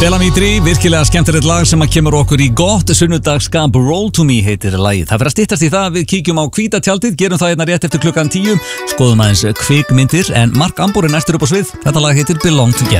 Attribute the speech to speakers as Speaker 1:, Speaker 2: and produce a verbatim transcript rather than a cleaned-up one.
Speaker 1: Bellamy Tree, virkilega skemmtilegt lag sem að kemur okkur í gott sunnudagsskap. Roll to me heitir lagið. Það fyrir að styttast í það, við kíkjum á hvíta tjaldið, gerum það hérna rétt eftir klukkan tíu, skoðum aðeins kvikmyndir, en Mark Ambor er næstur upp á svið. Þetta lag heitir Belong Together.